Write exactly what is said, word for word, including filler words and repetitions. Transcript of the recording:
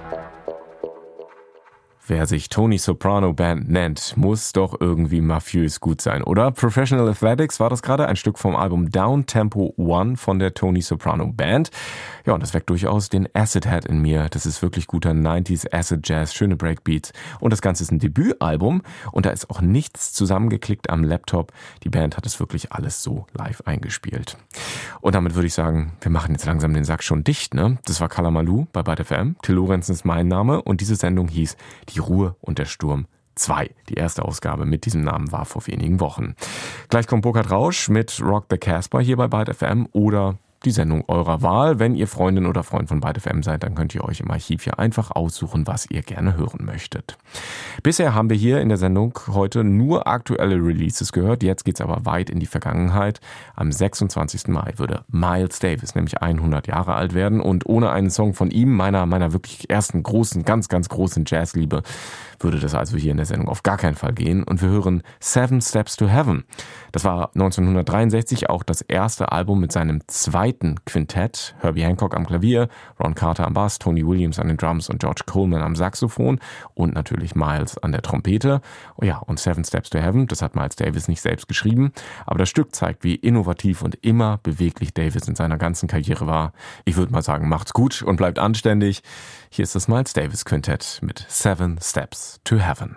Wer sich Tony Soprano Band nennt, muss doch irgendwie mafiös gut sein, oder? Professional Athletics war das gerade, ein Stück vom Album Down Tempo One von der Tony Soprano Band. Ja, und das weckt durchaus den Acid Head in mir. Das ist wirklich guter neunziger Acid Jazz, schöne Breakbeats. Und das Ganze ist ein Debütalbum und da ist auch nichts zusammengeklickt am Laptop. Die Band hat es wirklich alles so live eingespielt. Und damit würde ich sagen, wir machen jetzt langsam den Sack schon dicht, ne? Das war Kalamaloo bei Byte F M. Till Lorenzen ist mein Name und diese Sendung hieß Die Ruhe und der Sturm zwei. Die erste Ausgabe mit diesem Namen war vor wenigen Wochen. Gleich kommt Burkhard Rausch mit Rock the Casbah hier bei Byte F M oder die Sendung eurer Wahl. Wenn ihr Freundin oder Freund von Byte F M seid, dann könnt ihr euch im Archiv hier einfach aussuchen, was ihr gerne hören möchtet. Bisher haben wir hier in der Sendung heute nur aktuelle Releases gehört. Jetzt geht's aber weit in die Vergangenheit. Am sechsundzwanzigsten Mai würde Miles Davis nämlich hundert Jahre alt werden und ohne einen Song von ihm, meiner, meiner wirklich ersten großen, ganz, ganz großen Jazzliebe, würde das also hier in der Sendung auf gar keinen Fall gehen. Und wir hören Seven Steps to Heaven. Das war neunzehnhundertdreiundsechzig auch das erste Album mit seinem zweiten Quintett. Herbie Hancock am Klavier, Ron Carter am Bass, Tony Williams an den Drums und George Coleman am Saxophon und natürlich Miles an der Trompete. Oh ja, und Seven Steps to Heaven, das hat Miles Davis nicht selbst geschrieben. Aber das Stück zeigt, wie innovativ und immer beweglich Davis in seiner ganzen Karriere war. Ich würde mal sagen, macht's gut und bleibt anständig. Hier ist das Miles Davis Quintett mit Seven Steps to Heaven.